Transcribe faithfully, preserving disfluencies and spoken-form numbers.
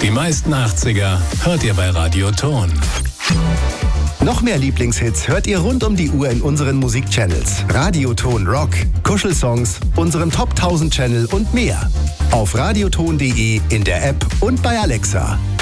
Die meisten achtziger hört ihr bei Radio Ton. Noch mehr Lieblingshits hört ihr rund um die Uhr in unseren Musikchannels. Radioton Rock, Kuschelsongs, unserem Top tausend Channel und mehr. Auf radioton punkt de, in der App und bei Alexa.